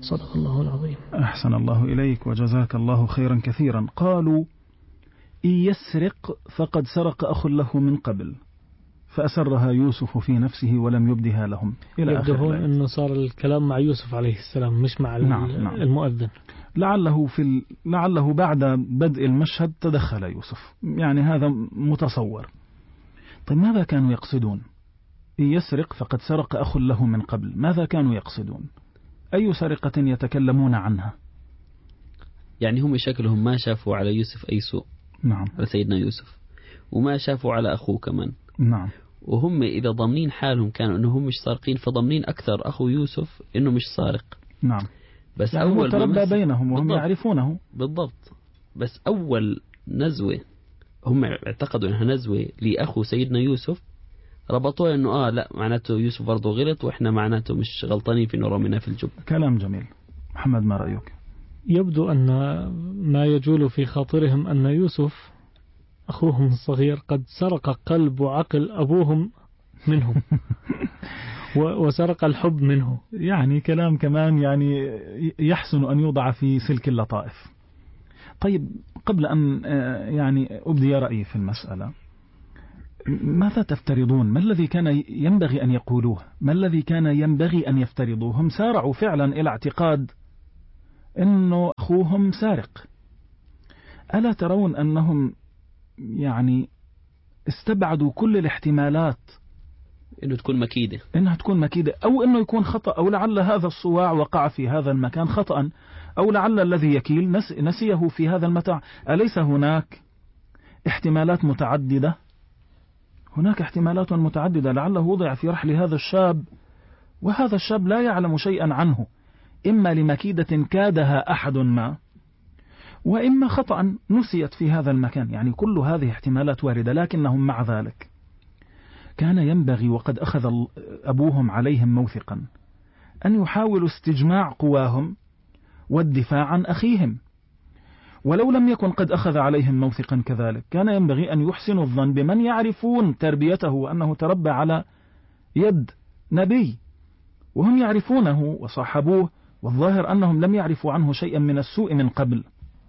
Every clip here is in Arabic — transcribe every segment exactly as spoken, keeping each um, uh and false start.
صدق الله العظيم. أحسن الله إليك وجزاك الله خيرا كثيرا. قالوا إن يسرق فقد سرق أخ له من قبل فأسرها يوسف في نفسه ولم يبدها لهم إلى يبدو آخر هون الآية. أنه صار الكلام مع يوسف عليه السلام مش مع نعم نعم. المؤذن. لعله في ال... لعله بعد بدء المشهد تدخل يوسف، يعني هذا متصور. طيب ماذا كانوا يقصدون؟ إن يسرق فقد سرق أخ له من قبل، ماذا كانوا يقصدون؟ أي سرقة يتكلمون عنها؟ يعني هم شكلهم ما شافوا على يوسف أي سوء. نعم. على سيدنا يوسف، وما شافوا على أخوه كمان. نعم. وهم إذا ضمنين حالهم كانوا إنهم مش سارقين، فضمنين أكثر أخو يوسف إنه مش سارق. نعم. بس يعني أول تربى ما بينهم وهم بالضبط. يعرفونه. بالضبط. بس أول نزوة هم اعتقدوا إنها نزوة لأخو سيدنا يوسف، ربطوه إنه آه لا معناته يوسف برضو غلط وإحنا معناته مش غلطانين في إنه رمينا في الجب. كلام جميل. محمد ما رأيك؟ يبدو أن ما يجول في خاطرهم أن يوسف أخوهم الصغير قد سرق قلب وعقل أبوهم منهم وسرق الحب منه. يعني كلام كمان يعني يحسن أن يوضع في سلك اللطائف. طيب قبل أن يعني أبدي رأيي في المسألة، ماذا تفترضون؟ ما الذي كان ينبغي أن يقولوه؟ ما الذي كان ينبغي أن يفترضوه؟ هم سارعوا فعلا إلى اعتقاد أنه أخوهم سارق. ألا ترون أنهم يعني استبعدوا كل الاحتمالات إنه تكون مكيدة، إنها تكون مكيدة، أو إنه يكون خطأ، أو لعل هذا الصواع وقع في هذا المكان خطأ، أو لعل الذي يكيل نس نسيه في هذا المتاع. أليس هناك احتمالات متعددة؟ هناك احتمالات متعددة. لعله وضع في رحل هذا الشاب وهذا الشاب لا يعلم شيئا عنه، إما لمكيدة كادها أحد ما، وإما خطأ نسيت في هذا المكان. يعني كل هذه احتمالات واردة، لكنهم مع ذلك كان ينبغي وقد أخذ أبوهم عليهم موثقا أن يحاولوا استجماع قواهم والدفاع عن أخيهم. ولو لم يكن قد أخذ عليهم موثقا كذلك، كان ينبغي أن يحسنوا الظن بمن يعرفون تربيته وأنه تربى على يد نبي، وهم يعرفونه وصاحبوه، والظاهر أنهم لم يعرفوا عنه شيئا من السوء من قبل.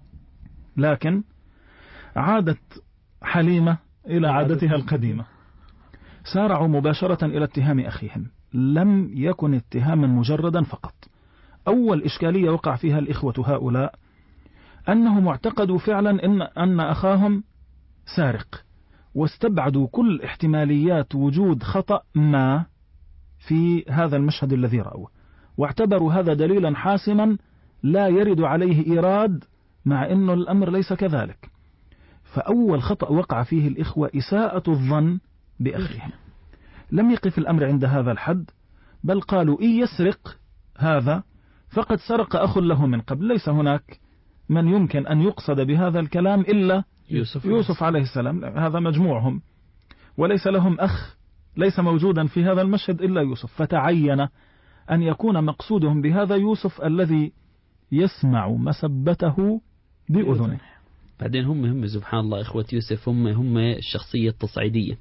لكن عادت حليمة إلى عادتها القديمة، سارعوا مباشرة إلى اتهام أخيهم. لم يكن اتهاما مجردا فقط. أول إشكالية وقع فيها الإخوة هؤلاء أنهم اعتقدوا فعلا إن, أن أخاهم سارق، واستبعدوا كل احتماليات وجود خطأ ما في هذا المشهد الذي رأوه، واعتبروا هذا دليلا حاسما لا يرد عليه إيراد، مع أن الأمر ليس كذلك. فأول خطأ وقع فيه الإخوة إساءة الظن بأخيهم. لم يقف الأمر عند هذا الحد، بل قالوا إن يسرق هذا فقد سرق أخ له من قبل. ليس هناك من يمكن أن يقصد بهذا الكلام إلا يوسف, يوسف عليه السلام، هذا مجموعهم، وليس لهم أخ ليس موجودا في هذا المشهد إلا يوسف. فتعين أن يكون مقصودهم بهذا يوسف الذي يسمع مسبته بأذنه. بعدين هم هم سبحان الله إخوة يوسف هم هم الشخصية التصعيدية.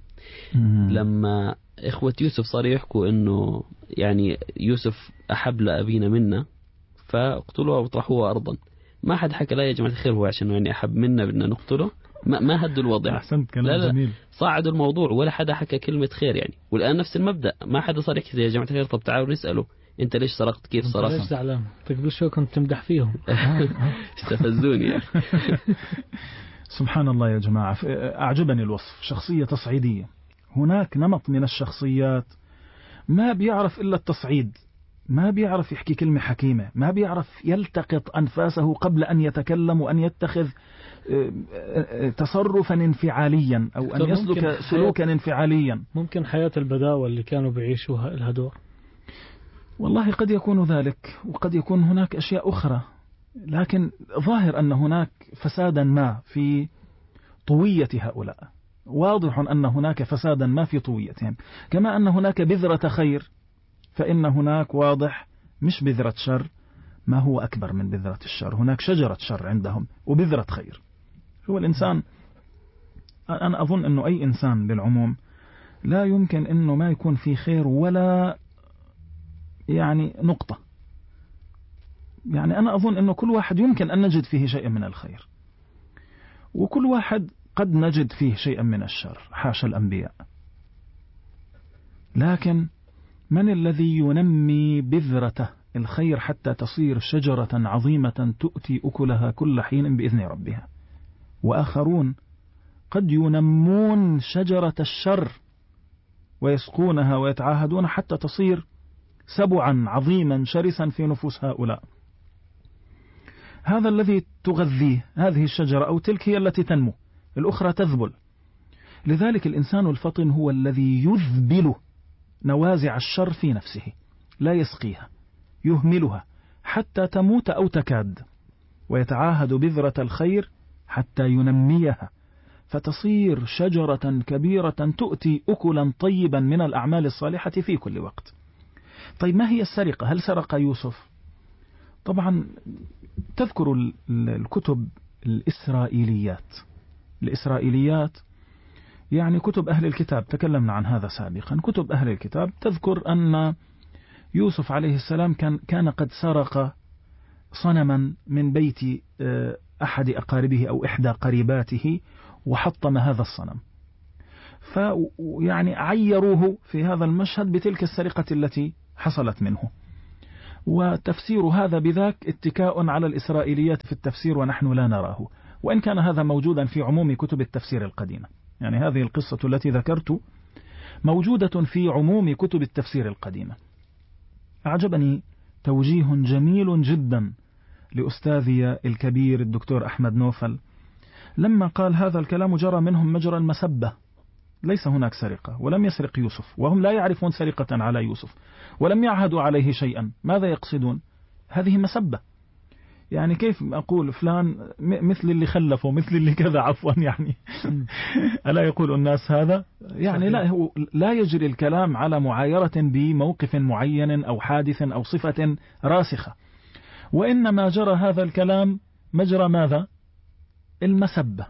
لما إخوة يوسف صاروا يحكوا إنه يعني يوسف أحب لأبينا منا فاقتلوه وطرحوه أرضا، ما حد حكى لا يا جماعة الخير هو عشان يعني أحب منا بدنا نقتله، ما ما هدوا الوضع. أحسنت، كلام لا لا جميل. صعدوا الموضوع ولا حدا حكى كلمة خير يعني. والآن نفس المبدأ، ما حدا صار يحكي يا جماعة الخير طب تعالوا نسأله أنت ليش سرقت، كيف سرقت، ليش زعلان، تقبل شو كنت تمدح فيهم استفزوني يعني. سبحان الله يا جماعة، أعجبني الوصف، شخصية تصعيدية. هناك نمط من الشخصيات ما بيعرف إلا التصعيد، ما بيعرف يحكي كلمة حكيمة، ما بيعرف يلتقط أنفاسه قبل أن يتكلم وأن يتخذ تصرفا انفعاليا أو أن يسلك سلوكا انفعاليا. ممكن حياة البداوة اللي كانوا بيعيشوها الهدور. والله قد يكون ذلك، وقد يكون هناك أشياء أخرى، لكن ظاهر أن هناك فسادا ما في طوية هؤلاء. واضح أن هناك فسادا ما في طويتهم، كما أن هناك بذرة خير، فإن هناك واضح مش بذرة شر، ما هو أكبر من بذرة الشر. هناك شجرة شر عندهم وبذرة خير. هو الإنسان، أنا أظن أنه أي إنسان بالعموم لا يمكن أنه ما يكون في خير ولا يعني نقطة. يعني أنا أظن أنه كل واحد يمكن أن نجد فيه شيئا من الخير، وكل واحد قد نجد فيه شيئا من الشر، حاشا الأنبياء. لكن من الذي ينمي بذرة الخير حتى تصير شجرة عظيمة تؤتي أكلها كل حين بإذن ربها؟ وآخرون قد ينمون شجرة الشر ويسقونها ويتعاهدون حتى تصير سبعا عظيما شرسا في نفوس هؤلاء. هذا الذي تغذيه هذه الشجرة أو تلك هي التي تنمو، الأخرى تذبل. لذلك الإنسان الفطن هو الذي يذبل نوازع الشر في نفسه، لا يسقيها، يهملها حتى تموت أو تكاد، ويتعاهد بذرة الخير حتى ينميها فتصير شجرة كبيرة تؤتي أكلا طيبا من الأعمال الصالحة في كل وقت. طيب ما هي السرقة؟ هل سرق يوسف؟ طبعا تذكر الكتب الإسرائيليات الإسرائيليات يعني كتب أهل الكتاب، تكلمنا عن هذا سابقا. كتب أهل الكتاب تذكر أن يوسف عليه السلام كان كان قد سرق صنما من بيت أحد أقاربه أو إحدى قريباته وحطم هذا الصنم، فيعني عيروه في هذا المشهد بتلك السرقة التي حصلت منه. وتفسير هذا بذاك اتكاء على الإسرائيليات في التفسير ونحن لا نراه، وإن كان هذا موجودا في عموم كتب التفسير القديمة. يعني هذه القصة التي ذكرت موجودة في عموم كتب التفسير القديمة. أعجبني توجيه جميل جدا لأستاذي الكبير الدكتور أحمد نوفل لما قال هذا الكلام جرى منهم مجرى المسبة، ليس هناك سرقة ولم يسرق يوسف، وهم لا يعرفون سرقة على يوسف ولم يعهدوا عليه شيئا. ماذا يقصدون؟ هذه مسبة. يعني كيف أقول فلان مثل اللي خلفه، مثل اللي كذا، عفوا يعني ألا يقول الناس هذا؟ يعني لا, هو لا يجري الكلام على معايرة بموقف معين أو حادث أو صفة راسخة، وإنما جرى هذا الكلام مجرى ماذا؟ المسبة.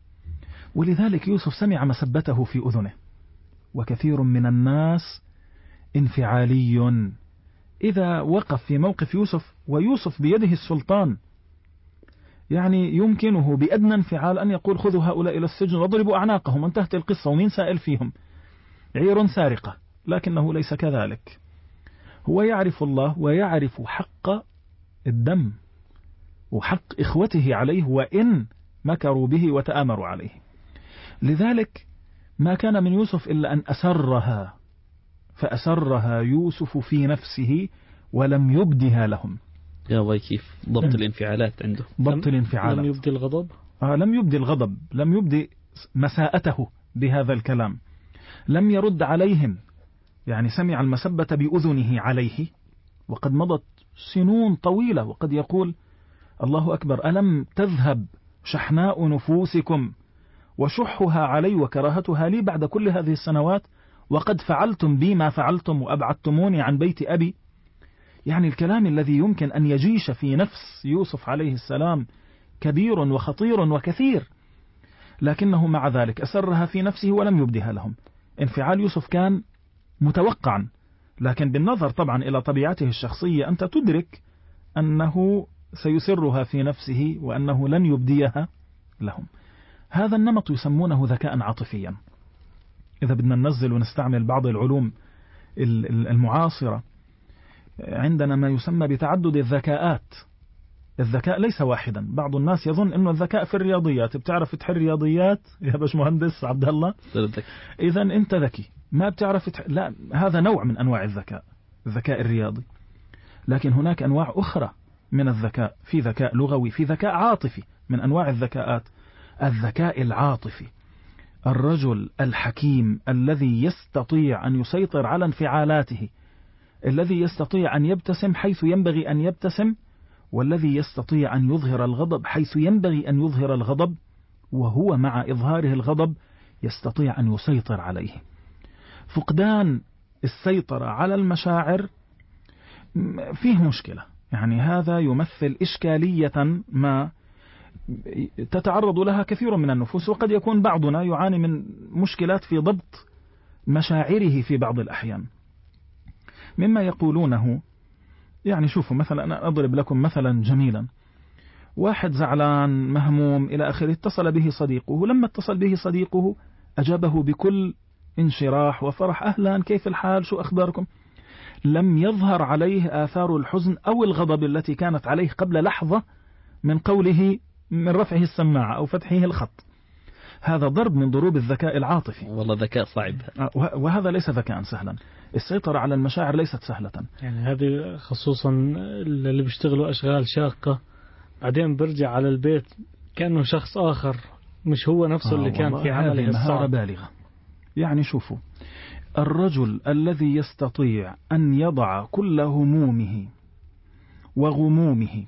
ولذلك يوسف سمع مسبته في أذنه. وكثير من الناس انفعالي إذا وقف في موقف يوسف ويوسف بيده السلطان، يعني يمكنه بأدنى انفعال أن يقول خذوا هؤلاء إلى السجن واضربوا أعناقهم وانتهت القصة ومين سائل فيهم، عير سارقة. لكنه ليس كذلك، هو يعرف الله ويعرف حق الدم وحق إخوته عليه وإن مكروا به وتآمروا عليه. لذلك ما كان من يوسف إلا أن أسرها، فأسرها يوسف في نفسه ولم يبدها لهم. يا وي كيف ضبط الانفعالات عنده، ضبط الانفعالات. لم يبدي الغضب آه لم يبدي الغضب، لم يبدي مساءته بهذا الكلام، لم يرد عليهم. يعني سمع المسبة بأذنه عليه وقد مضت سنون طويلة، وقد يقول الله أكبر ألم تذهب شحناء نفوسكم وشحها علي وكراهتها لي بعد كل هذه السنوات وقد فعلتم بي ما فعلتم وأبعدتموني عن بيت أبي. يعني الكلام الذي يمكن أن يجيش في نفس يوسف عليه السلام كبير وخطير وكثير، لكنه مع ذلك أسرها في نفسه ولم يبدها لهم. انفعال يوسف كان متوقعا، لكن بالنظر طبعا إلى طبيعته الشخصية أنت تدرك أنه سيسرها في نفسه وأنه لن يبديها لهم. هذا النمط يسمونه ذكاء عاطفيا. إذا بدنا ننزل ونستعمل بعض العلوم المعاصرة، عندنا ما يسمى بتعدد الذكاءات. الذكاء ليس واحدا. بعض الناس يظن أنه الذكاء في الرياضيات، بتعرف تحل رياضيات يا باش مهندس عبد الله إذا أنت ذكي. ما بتعرف تح... لا، هذا نوع من أنواع الذكاء، الذكاء الرياضي. لكن هناك أنواع أخرى من الذكاء، في ذكاء لغوي، في ذكاء عاطفي. من أنواع الذكاءات الذكاء العاطفي، الرجل الحكيم الذي يستطيع أن يسيطر على انفعالاته، الذي يستطيع أن يبتسم حيث ينبغي أن يبتسم، والذي يستطيع أن يظهر الغضب حيث ينبغي أن يظهر الغضب، وهو مع إظهاره الغضب يستطيع أن يسيطر عليه. فقدان السيطرة على المشاعر فيه مشكلة، يعني هذا يمثل إشكالية ما تتعرض لها كثير من النفوس، وقد يكون بعضنا يعاني من مشكلات في ضبط مشاعره في بعض الأحيان. مما يقولونه يعني شوفوا مثلا، أنا أضرب لكم مثلا جميلا. واحد زعلان مهموم إلى آخره، اتصل به صديقه، لما اتصل به صديقه أجابه بكل انشراح وفرح، أهلا كيف الحال شو أخباركم. لم يظهر عليه آثار الحزن أو الغضب التي كانت عليه قبل لحظة من قوله من رفعه السماعة أو فتحه الخط. هذا ضرب من ضروب الذكاء العاطفي. والله ذكاء صعب، وهذا ليس ذكاء سهلا. السيطرة على المشاعر ليست سهلة. يعني هذه خصوصا اللي بيشتغلوا أشغال شاقة، بعدين برجع على البيت كأنه شخص آخر، مش هو نفسه آه اللي كان في عمله مهارة بالغة. يعني شوفوا، الرجل الذي يستطيع أن يضع كل همومه وغمومه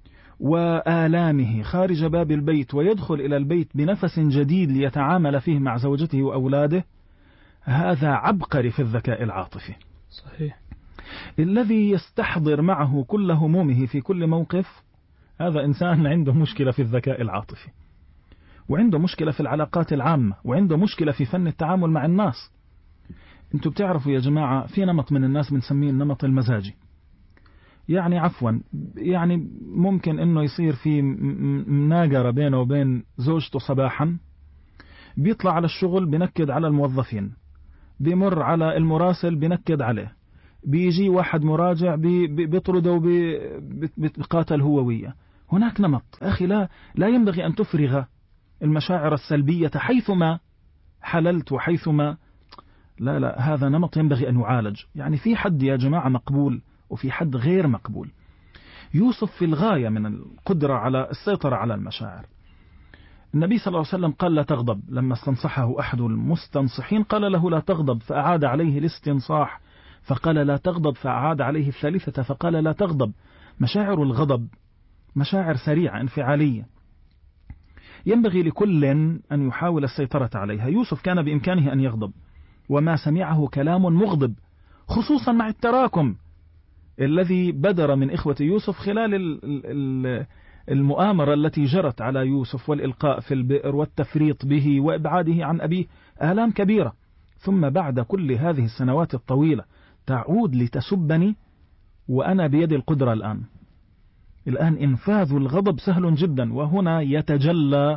وآلامه خارج باب البيت ويدخل إلى البيت بنفس جديد ليتعامل فيه مع زوجته وأولاده، هذا عبقري في الذكاء العاطفي. صحيح. الذي يستحضر معه كل همومه في كل موقف، هذا إنسان عنده مشكلة في الذكاء العاطفي، وعنده مشكلة في العلاقات العامة، وعنده مشكلة في فن التعامل مع الناس. انتوا بتعرفوا يا جماعة في نمط من الناس بنسميه النمط المزاجي. يعني عفوا يعني ممكن انه يصير في مناقرة بينه وبين زوجته صباحا، بيطلع على الشغل بنكد على الموظفين، بيمر على المراسل بنكد عليه، بيجي واحد مراجع بيطرده وبيقاتل هو وياه. هناك نمط أخي، لا لا ينبغي أن تفرغ المشاعر السلبية حيثما حللت وحيثما، لا لا، هذا نمط ينبغي أن يعالج. يعني في حد يا جماعة مقبول وفي حد غير مقبول. يوسف في الغاية من القدرة على السيطرة على المشاعر. النبي صلى الله عليه وسلم قال لا تغضب، لما استنصحه أحد المستنصحين قال له لا تغضب، فأعاد عليه الاستنصاح فقال لا تغضب، فأعاد عليه الثالثة فقال لا تغضب. مشاعر الغضب مشاعر سريعة انفعالية، ينبغي لكل أن يحاول السيطرة عليها. يوسف كان بإمكانه أن يغضب، وما سمعه كلام مغضب، خصوصا مع التراكم الذي بدر من إخوة يوسف خلال المؤامرة التي جرت على يوسف والإلقاء في البئر والتفريط به وإبعاده عن أبيه، آلام كبيرة. ثم بعد كل هذه السنوات الطويلة تعود لتسبني وأنا بيد القدرة الآن. الآن إنفاذ الغضب سهل جدا، وهنا يتجلى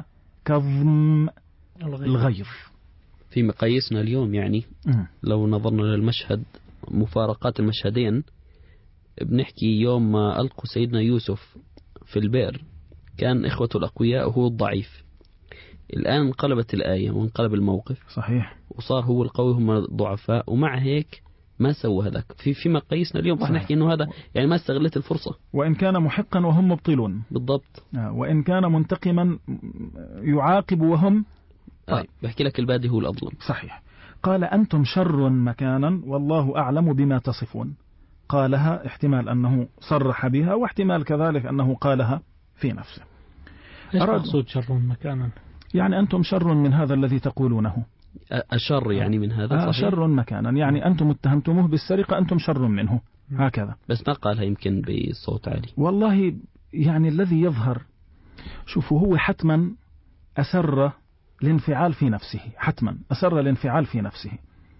كظم الغيظ في مقاييسنا اليوم. يعني لو نظرنا للمشهد، مفارقات المشهدين، بنحكي يوم ما ألقوا سيدنا يوسف في البئر كان إخوته الأقوياء وهو الضعيف. الآن انقلبت الآية وانقلب الموقف. صحيح. وصار هو القوي هم الضعفاء، ومع هيك ما سوى هذاك. في في مقاييسنا اليوم رح نحكي إنه هذا يعني ما استغلت الفرصة، وإن كان محقا وهم مبطلون. بالضبط. وإن كان منتقما يعاقب وهم. طيب آه. بحكي لك البادي هو الأظلم. صحيح. قال أنتم شر مكانا والله أعلم بما تصفون. قالها احتمال أنه صرح بها، واحتمال كذلك أنه قالها في نفسه. إيش مقصود شر مكانا؟ يعني أنتم شر من هذا الذي تقولونه. أشر يعني من هذا. صحيح. شر مكانا يعني أنتم اتهمتموه بالسرقة، أنتم شر منه، هكذا. بس ما قالها يمكن بصوت عالي. والله يعني الذي يظهر، شوفوا، هو حتما أسر الانفعال في نفسه، حتما أسر الانفعال في نفسه.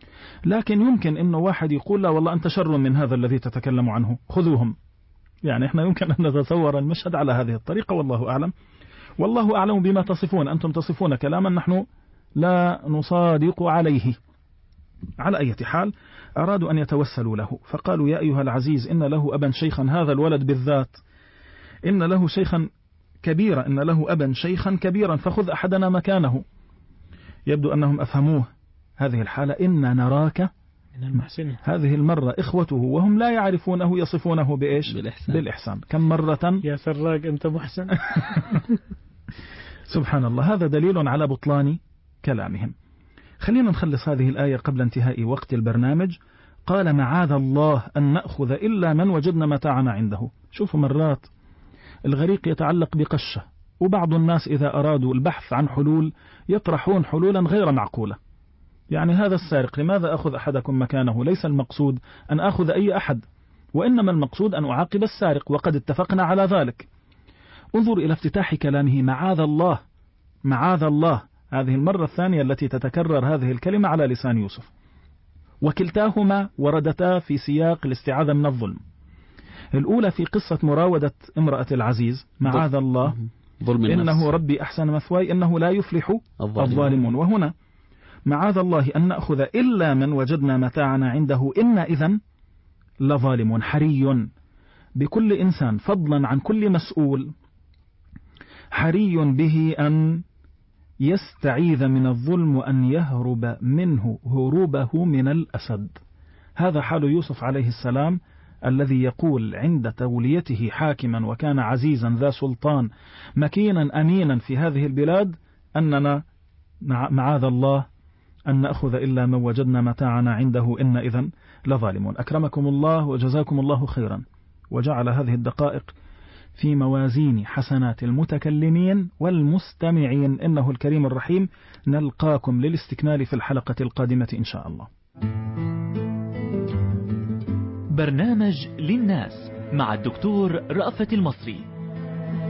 لكن يمكن إنه واحد يقول لا والله أنت شر من هذا الذي تتكلم عنه، خذوهم. يعني إحنا يمكن أن نتصور المشهد على هذه الطريقة، والله أعلم. والله أعلم بما تصفون، أنتم تصفون كلاما نحن لا نصادق عليه. على أي حال أرادوا أن يتوسلوا له، فقالوا يا أيها العزيز إن له أبا شيخا، هذا الولد بالذات إن له شيخا كبيرا، إن له أبا شيخا كبيرا فخذ أحدنا مكانه. يبدو أنهم أفهموه هذه الحالة. إن نراك من المحسنين. هذه المرة إخوته وهم لا يعرفونه يصفونه بإيش؟ بالإحسان. بالإحسان. كم مرة يا سراق أنت محسن. سبحان الله. هذا دليل على بطلان كلامهم. خلينا نخلص هذه الآية قبل انتهاء وقت البرنامج. قال معاذ الله أن نأخذ إلا من وجدنا متاعنا عنده. شوفوا، مرات الغريق يتعلق بقشة، وبعض الناس إذا أرادوا البحث عن حلول يطرحون حلولا غير معقولة. يعني هذا السارق لماذا أخذ أحدكم مكانه؟ ليس المقصود أن أخذ أي أحد، وإنما المقصود أن أعاقب السارق، وقد اتفقنا على ذلك. انظر إلى افتتاح كلامه، معاذ الله، معاذ الله. هذه المرة الثانية التي تتكرر هذه الكلمة على لسان يوسف، وكلتاهما وردتا في سياق الاستعاذة من الظلم. الأولى في قصة مراودة امرأة العزيز، معاذ الله ظلم إنه النفس. ربي أحسن مثواي إنه لا يفلح الظالمون. الظالمون. وهنا معاذ الله أن نأخذ إلا من وجدنا متاعنا عنده إن إذن لظالمون. حري بكل إنسان فضلا عن كل مسؤول، حري به أن يستعيذ من الظلم وأن يهرب منه هروبه من الأسد. هذا حال يوسف عليه السلام الذي يقول عند توليته حاكما وكان عزيزا ذا سلطان مكينا أمينا في هذه البلاد أننا معاذ الله أن نأخذ إلا من وجدنا متاعنا عنده إن إذن لظالمون. أكرمكم الله وجزاكم الله خيرا، وجعل هذه الدقائق في موازين حسنات المتكلمين والمستمعين إنه الكريم الرحيم. نلقاكم للاستكمال في الحلقة القادمة إن شاء الله. برنامج للناس مع الدكتور رأفت المصري.